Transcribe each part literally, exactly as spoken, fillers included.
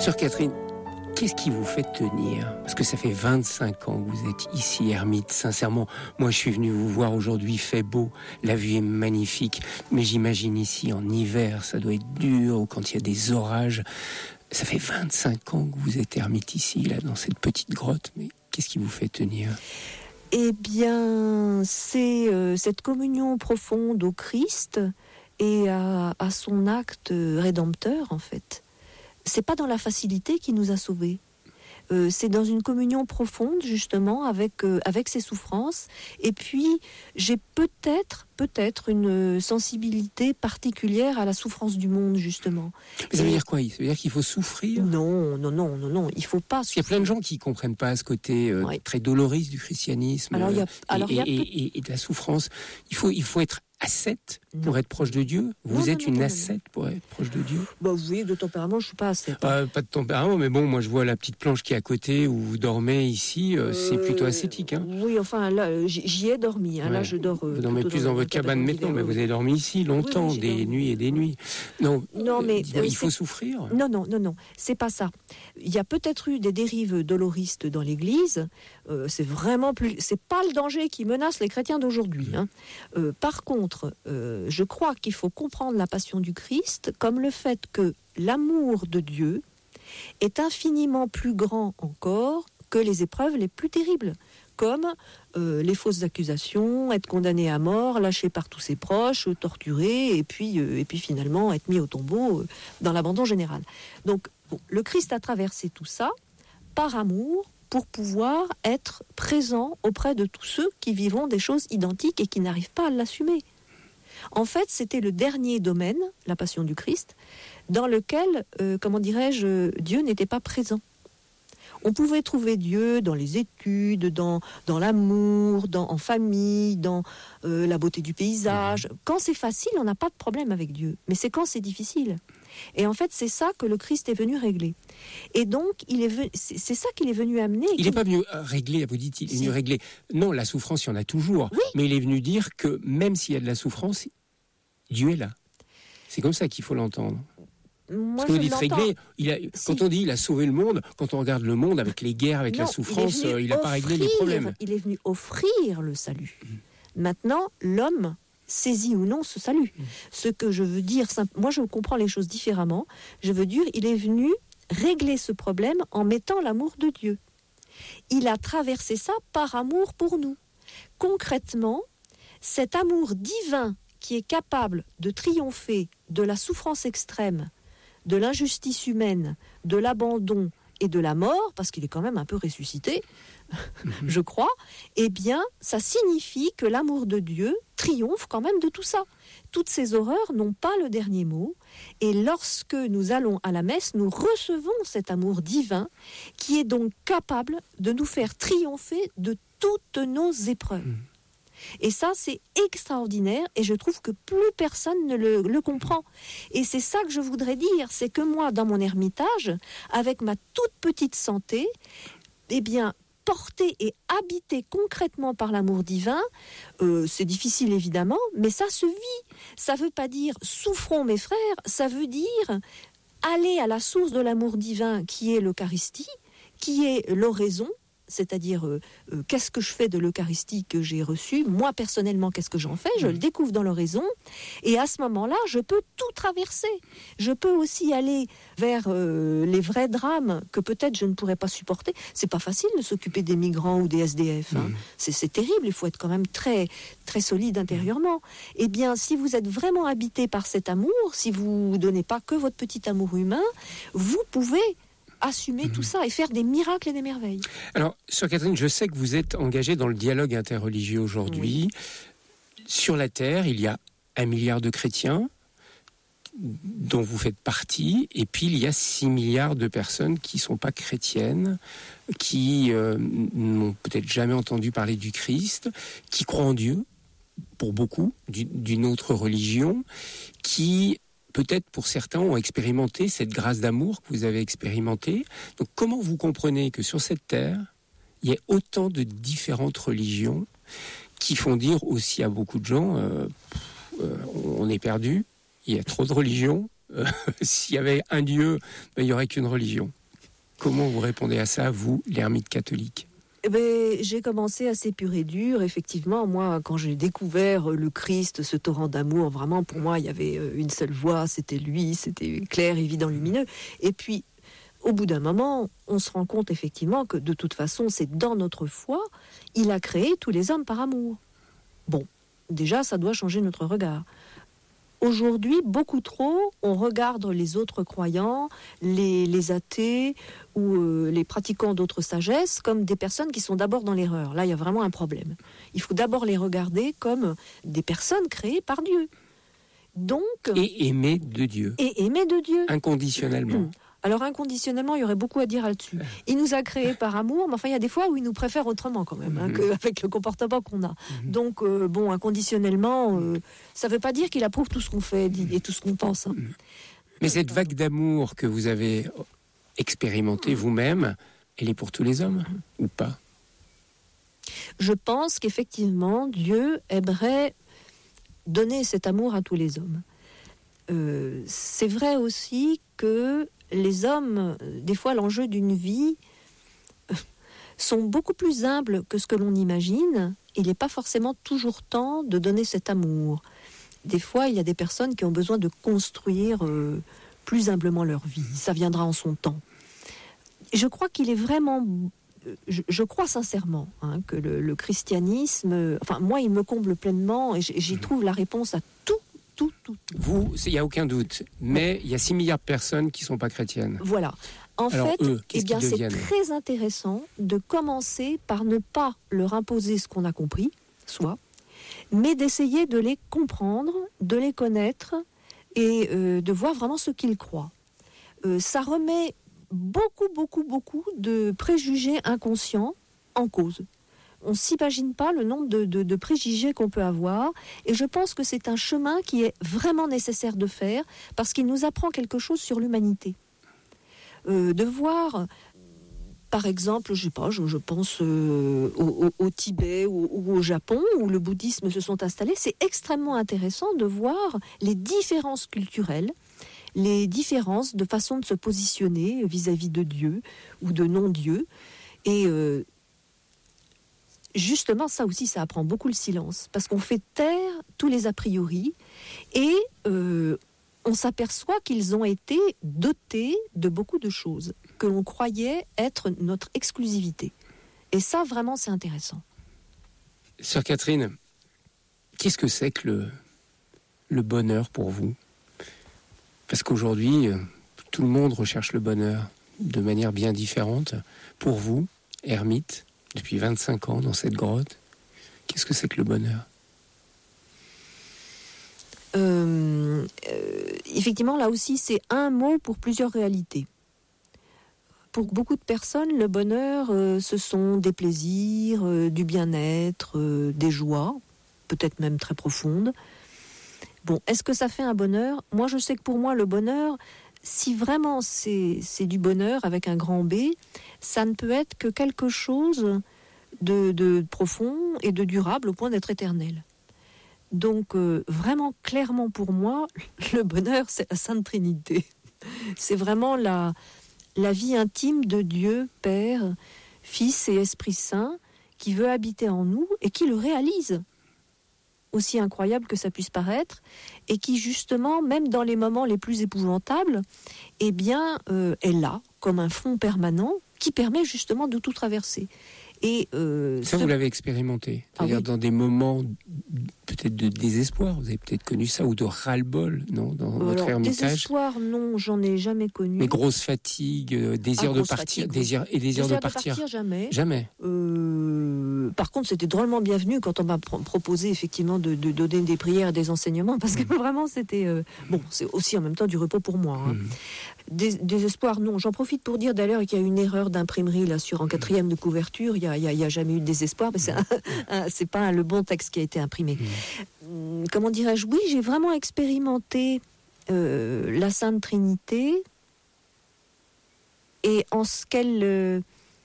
Sœur Catherine, qu'est-ce qui vous fait tenir? Parce que ça fait vingt-cinq ans que vous êtes ici, ermite. Sincèrement, moi je suis venu vous voir aujourd'hui, il fait beau, la vue est magnifique. Mais j'imagine ici, en hiver, ça doit être dur, ou quand il y a des orages. Ça fait vingt-cinq ans que vous êtes ermite ici, là, dans cette petite grotte. Mais qu'est-ce qui vous fait tenir? Eh bien, c'est euh, cette communion profonde au Christ et à, à son acte rédempteur, en fait. C'est pas dans la facilité qui nous a sauvés. Euh, c'est dans une communion profonde, justement, avec, euh, avec ses souffrances. Et puis, j'ai peut-être, peut-être une sensibilité particulière à la souffrance du monde, justement. Mais ça veut Et... dire quoi? Ça veut dire qu'il faut souffrir? Non, non, non, non, non, il faut pas souffrir. Il y a plein de gens qui comprennent pas ce côté euh, ouais. très doloriste du christianisme alors, il y a, euh, alors, et, il y a... et, et, et de la souffrance. Il faut, il faut être ascète pour être proche de Dieu. Vous non, êtes non, une non, non, ascète pour être proche de Dieu? Bah, vous voyez, de tempérament, je suis pas ascète. Hein. Euh, pas de tempérament, mais bon, moi je vois la petite planche qui est à côté où vous dormez ici, euh, euh, c'est plutôt ascétique. Hein. Oui, enfin, là, j'y ai dormi. Hein. Ouais. Là, je dors. Euh, vous dormez plus dans, dans votre cabane maintenant, mais vous avez dormi ici longtemps, oui, oui, des dormi. nuits et des nuits. Non, non mais euh, il faut souffrir. Non, non, non, non, c'est pas ça. Il y a peut-être eu des dérives doloristes dans l'Église. Euh, c'est vraiment plus. C'est pas le danger qui menace les chrétiens d'aujourd'hui. Hein. Euh, par contre, euh, je crois qu'il faut comprendre la passion du Christ comme le fait que l'amour de Dieu est infiniment plus grand encore que les épreuves les plus terribles, comme euh, les fausses accusations, être condamné à mort, lâché par tous ses proches, torturé, et puis, euh, et puis finalement être mis au tombeau euh, dans l'abandon général. Donc, bon, le Christ a traversé tout ça par amour, pour pouvoir être présent auprès de tous ceux qui vivront des choses identiques et qui n'arrivent pas à l'assumer. En fait, c'était le dernier domaine, la passion du Christ, dans lequel, euh, comment dirais-je, Dieu n'était pas présent. On pouvait trouver Dieu dans les études, dans, dans l'amour, dans, en famille, dans euh, la beauté du paysage. Quand c'est facile, on n'a pas de problème avec Dieu. Mais c'est quand c'est difficile. Et en fait, c'est ça que le Christ est venu régler. Et donc, il est venu, c'est, c'est ça qu'il est venu amener. Il n'est pas venu régler, vous dites, il est si. venu régler. Non, la souffrance, il y en a toujours. Oui. Mais il est venu dire que même s'il y a de la souffrance, Dieu est là. C'est comme ça qu'il faut l'entendre. Moi, Parce que vous dites régler, il a, si. quand on dit il a sauvé le monde, quand on regarde le monde avec les guerres, avec non, la souffrance, il n'a pas réglé les problèmes. Il est venu offrir le salut. Mmh. Maintenant, l'homme saisit ou non ce salut. Mmh. Ce que je veux dire, moi je comprends les choses différemment. Je veux dire, il est venu régler ce problème en mettant l'amour de Dieu. Il a traversé ça par amour pour nous. Concrètement, cet amour divin qui est capable de triompher de la souffrance extrême, de l'injustice humaine, de l'abandon et de la mort, parce qu'il est quand même un peu ressuscité, je crois, eh bien, ça signifie que l'amour de Dieu triomphe quand même de tout ça. Toutes ces horreurs n'ont pas le dernier mot, et lorsque nous allons à la messe, nous recevons cet amour divin qui est donc capable de nous faire triompher de toutes nos épreuves. Et ça, c'est extraordinaire, et je trouve que plus personne ne le, le comprend. Et c'est ça que je voudrais dire, c'est que moi, dans mon ermitage, avec ma toute petite santé, eh bien, porté et habité concrètement par l'amour divin, euh, c'est difficile évidemment, mais ça se vit. Ça ne veut pas dire « souffrons mes frères », ça veut dire aller à la source de l'amour divin qui est l'Eucharistie, qui est l'oraison, c'est-à-dire euh, euh, qu'est-ce que je fais de l'Eucharistie que j'ai reçue, moi personnellement qu'est-ce que j'en fais, je le découvre dans l'oraison, et à ce moment-là je peux tout traverser. Je peux aussi aller vers euh, les vrais drames que peut-être je ne pourrais pas supporter. C'est pas facile de s'occuper des migrants ou des S D F, hein. Mmh. c'est, c'est terrible, il faut être quand même très, très solide intérieurement. Eh bien, si vous êtes vraiment habité par cet amour, si vous ne donnez pas que votre petit amour humain, vous pouvez assumer mmh. tout ça et faire des miracles et des merveilles. Alors, Sœur Catherine, je sais que vous êtes engagée dans le dialogue interreligieux aujourd'hui. Oui. Sur la Terre, il y a un milliard de chrétiens dont vous faites partie, et puis il y a six milliards de personnes qui ne sont pas chrétiennes, qui euh, n'ont peut-être jamais entendu parler du Christ, qui croient en Dieu, pour beaucoup, d'une autre religion, qui peut-être pour certains ont expérimenté cette grâce d'amour que vous avez expérimentée. Donc comment vous comprenez que sur cette terre, il y a autant de différentes religions qui font dire aussi à beaucoup de gens euh, euh, on est perdu, il y a trop de religions, euh, s'il y avait un Dieu, ben, il n'y aurait qu'une religion. Comment vous répondez à ça, vous, l'ermite catholique ? Eh ben, j'ai commencé assez pur et dur, effectivement. Moi, quand j'ai découvert le Christ, ce torrent d'amour, vraiment, pour moi, il y avait une seule voie, c'était lui, c'était clair, évident, lumineux. Et puis, au bout d'un moment, on se rend compte, effectivement, que de toute façon, c'est dans notre foi, il a créé tous les hommes par amour. Bon, déjà, ça doit changer notre regard. Aujourd'hui, beaucoup trop, on regarde les autres croyants, les, les athées ou euh, les pratiquants d'autres sagesses comme des personnes qui sont d'abord dans l'erreur. Là, il y a vraiment un problème. Il faut d'abord les regarder comme des personnes créées par Dieu. Donc, et aimées de Dieu. Et aimées de Dieu. Inconditionnellement. Alors inconditionnellement, il y aurait beaucoup à dire là-dessus. Il nous a créés par amour, mais enfin il y a des fois où il nous préfère autrement quand même, hein, mmh. qu'avec le comportement qu'on a. Mmh. Donc euh, bon, inconditionnellement, euh, ça ne veut pas dire qu'il approuve tout ce qu'on fait et tout ce qu'on pense. Hein. Mais cette vague d'amour que vous avez expérimentée vous-même, elle est pour tous les hommes mmh. ou pas ? Je pense qu'effectivement, Dieu aimerait donner cet amour à tous les hommes. Euh, c'est vrai aussi que les hommes, des fois, l'enjeu d'une vie, sont beaucoup plus humbles que ce que l'on imagine. Il n'est pas forcément toujours temps de donner cet amour. Des fois, il y a des personnes qui ont besoin de construire euh, plus humblement leur vie. Ça viendra en son temps. Je crois qu'il est vraiment... Je, je crois sincèrement hein, que le, le christianisme... Enfin, moi, il me comble pleinement et j'y trouve la réponse à tout. Tout, tout, tout. Vous, il n'y a aucun doute, mais il y a six milliards de personnes qui ne sont pas chrétiennes. Voilà. En Alors, fait, eux, eh bien, c'est très intéressant de commencer par ne pas leur imposer ce qu'on a compris, soit, mais d'essayer de les comprendre, de les connaître et euh, de voir vraiment ce qu'ils croient. Euh, ça remet beaucoup, beaucoup, beaucoup de préjugés inconscients en cause. On ne s'imagine pas le nombre de, de, de préjugés qu'on peut avoir. Et je pense que c'est un chemin qui est vraiment nécessaire de faire parce qu'il nous apprend quelque chose sur l'humanité. Euh, de voir, par exemple, je sais pas, je, je pense euh, au, au, au Tibet ou, ou au Japon où le bouddhisme se sont installés. C'est extrêmement intéressant de voir les différences culturelles, les différences de façon de se positionner vis-à-vis de Dieu ou de non-Dieu. Et... Euh, Justement, ça aussi, ça apprend beaucoup le silence, parce qu'on fait taire tous les a priori, et euh, on s'aperçoit qu'ils ont été dotés de beaucoup de choses que l'on croyait être notre exclusivité. Et ça, vraiment, c'est intéressant. Sœur Catherine, qu'est-ce que c'est que le, le bonheur pour vous ? Parce qu'aujourd'hui, tout le monde recherche le bonheur de manière bien différente. Pour vous, ermite, depuis vingt-cinq ans dans cette grotte, qu'est-ce que c'est que le bonheur ? euh, euh, Effectivement, là aussi, c'est un mot pour plusieurs réalités. Pour beaucoup de personnes, le bonheur, euh, ce sont des plaisirs, euh, du bien-être, euh, des joies, peut-être même très profondes. Bon, est-ce que ça fait un bonheur ? Moi, je sais que pour moi, le bonheur, si vraiment c'est, c'est du bonheur avec un grand B, ça ne peut être que quelque chose de, de profond et de durable au point d'être éternel. Donc, euh, vraiment, clairement pour moi, le bonheur, c'est la Sainte Trinité. C'est vraiment la, la vie intime de Dieu, Père, Fils et Esprit Saint, qui veut habiter en nous et qui le réalise. Aussi incroyable que ça puisse paraître, et qui justement, même dans les moments les plus épouvantables, eh bien, euh, est là, comme un fond permanent, qui permet justement de tout traverser. Et euh, ça, ce... vous l'avez expérimenté, c'est-à-dire ah, oui. dans des moments peut-être de désespoir, vous avez peut-être connu ça, ou de ras-le-bol, non, dans Alors, votre ermitage. Désespoir, non, j'en ai jamais connu. Mais grosse fatigue, euh, désir ah, de partir, fatigue, désir et désir, désir de partir. de partir, jamais. Jamais. Euh, par contre, c'était drôlement bienvenu quand on m'a pr- proposé effectivement de, de donner des prières et des enseignements, parce que mmh. vraiment, c'était euh, bon. C'est aussi en même temps du repos pour moi. Hein. Mmh. Des, désespoir, non. J'en profite pour dire d'ailleurs qu'il y a une erreur d'imprimerie là sur en quatrième de couverture. Il y a, il y a, il y a jamais eu de désespoir, mais c'est, un, un, c'est pas le bon texte qui a été imprimé. Mmh. Comment dirais-je ? Oui, j'ai vraiment expérimenté euh, la Sainte Trinité et en ce qu'elle euh,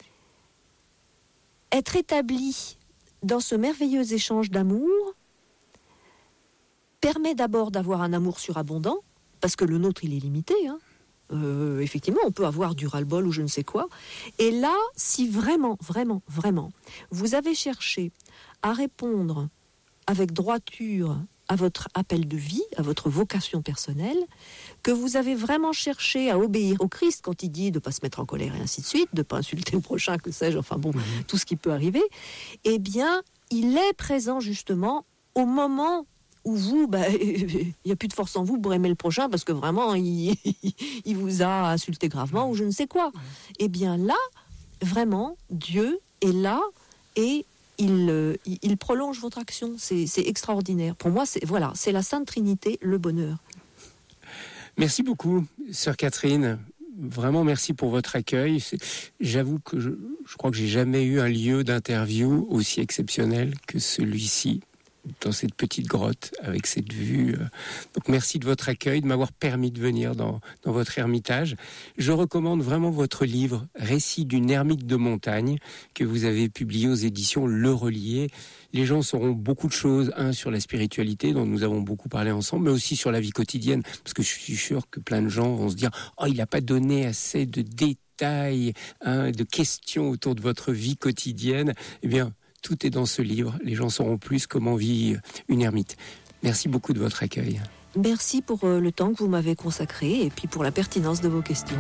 être établie dans ce merveilleux échange d'amour permet d'abord d'avoir un amour surabondant, parce que le nôtre, il est limité, hein. Euh, effectivement, on peut avoir du ras-le-bol ou je ne sais quoi. Et là, si vraiment, vraiment, vraiment, vous avez cherché à répondre avec droiture à votre appel de vie, à votre vocation personnelle, que vous avez vraiment cherché à obéir au Christ quand il dit de ne pas se mettre en colère et ainsi de suite, de ne pas insulter le prochain, que sais-je, enfin bon, mmh. tout ce qui peut arriver, eh bien, il est présent justement au moment où vous, bah, il n'y a plus de force en vous pour aimer le prochain parce que vraiment, il, il vous a insulté gravement ou je ne sais quoi. Eh bien là, vraiment, Dieu est là et il, euh, il prolonge votre action. C'est, c'est extraordinaire. Pour moi, c'est, voilà, c'est la Sainte Trinité, le bonheur. Merci beaucoup, sœur Catherine. Vraiment, merci pour votre accueil. C'est, j'avoue que je, je crois que j'ai jamais eu un lieu d'interview aussi exceptionnel que celui-ci, dans cette petite grotte, avec cette vue. Donc merci de votre accueil, de m'avoir permis de venir dans, dans votre ermitage. Je recommande vraiment votre livre « Récit d'une ermite de montagne » que vous avez publié aux éditions Le Relier. Les gens sauront beaucoup de choses, un, sur la spiritualité, dont nous avons beaucoup parlé ensemble, mais aussi sur la vie quotidienne, parce que je suis sûr que plein de gens vont se dire « Oh, il n'a pas donné assez de détails, hein, de questions autour de votre vie quotidienne. » Eh bien, tout est dans ce livre. Les gens sauront plus comment vit une ermite. Merci beaucoup de votre accueil. Merci pour euh, le temps que vous m'avez consacré et puis pour la pertinence de vos questions.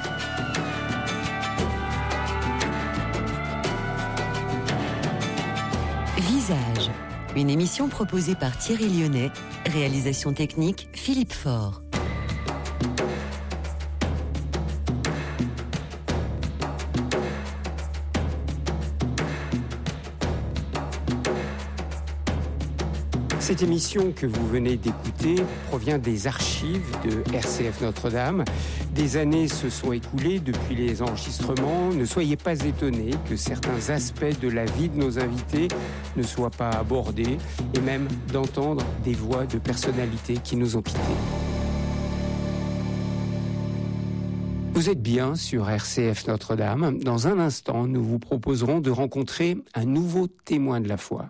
Visage, une émission proposée par Thierry Lyonnais, réalisation technique Philippe Faure. Cette émission que vous venez d'écouter provient des archives de R C F Notre-Dame. Des années se sont écoulées depuis les enregistrements. Ne soyez pas étonnés que certains aspects de la vie de nos invités ne soient pas abordés et même d'entendre des voix de personnalités qui nous ont quittés. Vous êtes bien sur R C F Notre-Dame. Dans un instant, nous vous proposerons de rencontrer un nouveau témoin de la foi.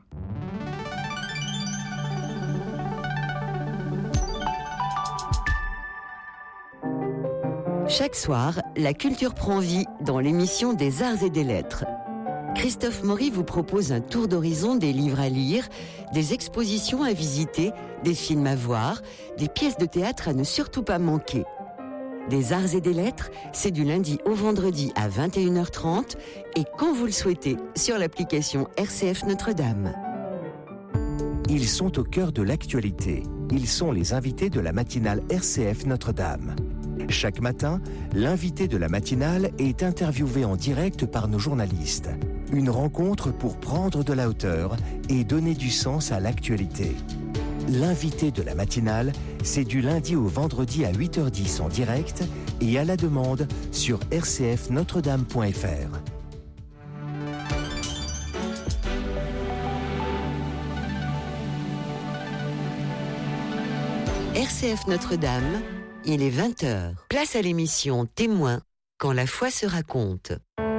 Chaque soir, la culture prend vie dans l'émission des Arts et des Lettres. Christophe Maury vous propose un tour d'horizon des livres à lire, des expositions à visiter, des films à voir, des pièces de théâtre à ne surtout pas manquer. Des Arts et des Lettres, c'est du lundi au vendredi à vingt et une heures trente et quand vous le souhaitez sur l'application R C F Notre-Dame. Ils sont au cœur de l'actualité. Ils sont les invités de la matinale R C F Notre-Dame. Chaque matin, l'invité de la matinale est interviewé en direct par nos journalistes. Une rencontre pour prendre de la hauteur et donner du sens à l'actualité. L'invité de la matinale, c'est du lundi au vendredi à huit heures dix en direct et à la demande sur r c f notre dame point f r. R C F Notre-Dame, il est vingt heures. Place à l'émission Témoin, quand la foi se raconte.